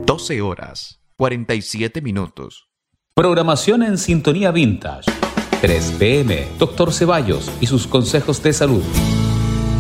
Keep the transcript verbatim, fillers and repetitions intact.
doce horas, cuarenta y siete minutos. Programación en Sintonía Vintage. tres p m. Doctor Ceballos y sus consejos de salud.